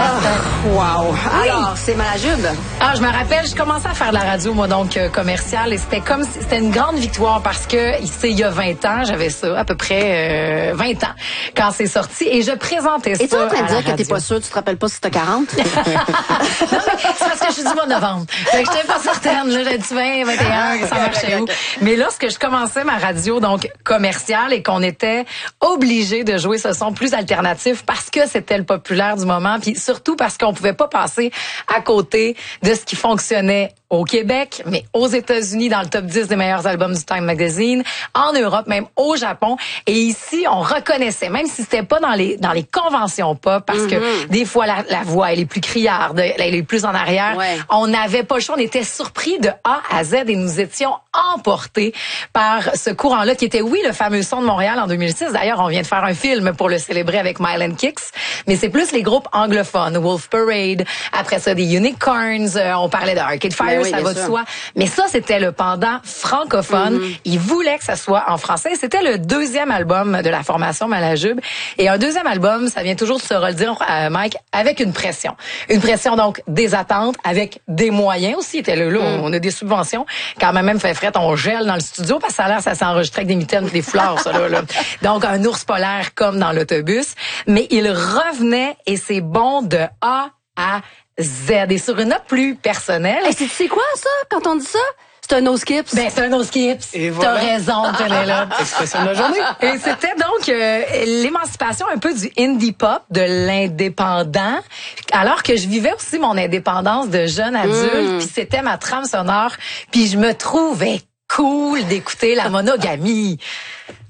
Wow. Alors, c'est Malajube. Ah, je me rappelle, je commençais à faire de la radio, moi, donc commerciale, et c'était une grande victoire parce que, il y a 20 ans, j'avais ça, à peu près 20 ans, quand c'est sorti, et je présentais ça. Et tu es en train de dire que radio. t'es pas sûre, tu te rappelles pas si t'as 40? Non, mais c'est parce que je suis du mois de novembre. Fait que j'étais pas certaine, là, j'ai dit 20, 21, ça marchait où. Mais lorsque je commençais ma radio, donc commerciale, et qu'on était obligé de jouer ce son plus alternatif parce que c'était le populaire du moment, puis surtout parce qu'on pouvait pas passer à côté de ce qui fonctionnait au Québec, mais aux États-Unis, dans le top 10 des meilleurs albums du Time Magazine, en Europe, même au Japon. Et ici, on reconnaissait, même si c'était pas dans les conventions pop, parce que des fois, la voix, elle est plus criarde, elle est plus en arrière. Ouais. On n'avait pas le choix, on était surpris de A à Z et nous étions emportés par ce courant-là qui était, oui, le fameux son de Montréal en 2006. D'ailleurs, on vient de faire un film pour le célébrer avec Mile & Kicks, mais c'est plus les groupes anglophones, Wolf Parade, après ça, des Unicorns, on parlait de Arcade Fire, oui, ça bien va de sûr. soi. Mais ça, c'était le pendant francophone. Ils voulaient que ça soit en français. C'était le deuxième album de la formation Malajube. Et un deuxième album, ça vient toujours de se redire, Mike, avec une pression. Une pression, donc, des attentes, avec des moyens aussi. Était là, on a des subventions. Quand même fait fret, on gèle dans le studio, parce que ça a l'air, ça s'est enregistré avec des mitaines et des fleurs, ça, là. Donc, un ours polaire comme dans l'autobus. Mais il revenait, et c'est bon de A à Z. Et sur une note plus personnelle. Hey, c'est quoi, ça, quand on dit ça? C'est un no skips. Ben, c'est un no skips. Et voilà. T'as raison, Penelope. Expression de la journée. Et c'était donc l'émancipation un peu du indie pop, de l'indépendant, alors que je vivais aussi mon indépendance de jeune adulte, puis c'était ma trame sonore, puis je me trouvais cool d'écouter la monogamie.